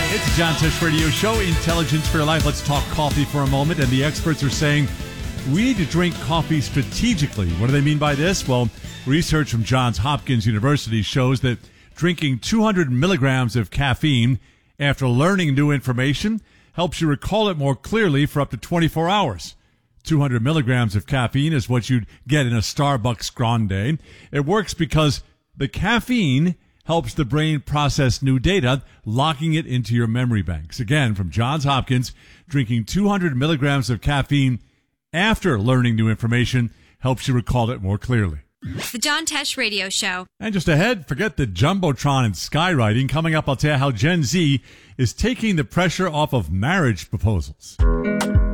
It's the John Tesh Radio Show, Intelligence for Your Life. Let's talk coffee for a moment. And the experts are saying we need to drink coffee strategically. What do they mean by this? Well, research from Johns Hopkins University shows that drinking 200 milligrams of caffeine after learning new information helps you recall it more clearly for up to 24 hours. 200 milligrams of caffeine is what you'd get in a Starbucks grande. It works because the caffeine helps the brain process new data, locking it into your memory banks. Again, from Johns Hopkins, drinking 200 milligrams of caffeine after learning new information helps you recall it more clearly. The John Tesh Radio Show. And just ahead, forget the Jumbotron and skywriting. Coming up, I'll tell you how Gen Z is taking the pressure off of marriage proposals.